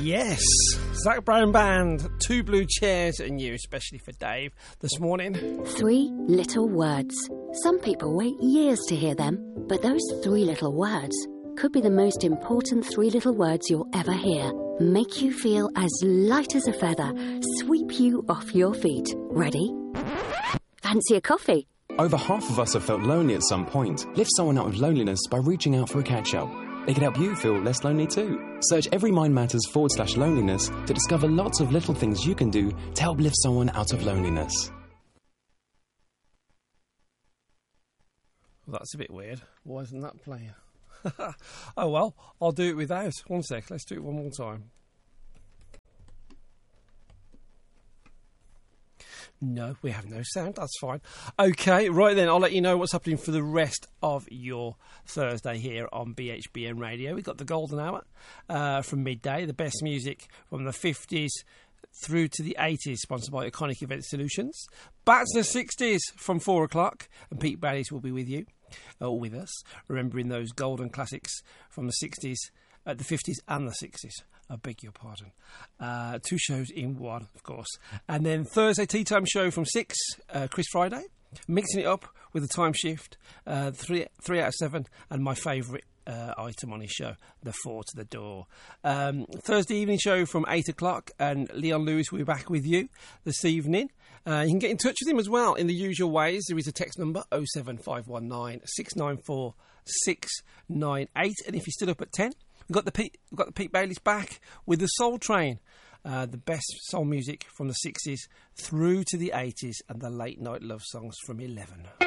Yes, Zac Brown Band, Two Blue Chairs and You, especially for Dave this morning. 3 little words. Some people wait years to hear them, but those 3 little words could be the most important 3 little words you'll ever hear. Make you feel as light as a feather, sweep you off your feet. Ready? Fancy a coffee? Over half of us have felt lonely at some point. Lift someone out of loneliness by reaching out for a catch-up. It can help you feel less lonely too. Search Every Mind Matters/loneliness to discover lots of little things you can do to help lift someone out of loneliness. Well, that's a bit weird. Why isn't that playing? Oh well, I'll do it without. One sec, let's do it one more time. No, we have no sound, that's fine. Okay, right then, I'll let you know what's happening for the rest of your Thursday here on BHBN Radio. We've got the Golden Hour from midday, the best music from the 50s through to the 80s, sponsored by Iconic Event Solutions. Back to the 60s from 4 o'clock, and Pete Bailey's will be with you, or with us, remembering those golden classics from the 60s, the 50s and the 60s. I beg your pardon. 2 shows in one, of course. And then Thursday Tea Time Show from 6, Chris Friday, mixing it up with a time shift, 3 out of 7, and my favourite item on his show, the 4 to the door. Thursday evening show from 8 o'clock, and Leon Lewis will be back with you this evening. You can get in touch with him as well in the usual ways. There is a text number, 07519 694 698. And if you're still up at 10, we've got the Pete Bailey's back with the Soul Train. The best soul music from the 60s through to the 80s and the late night love songs from 11.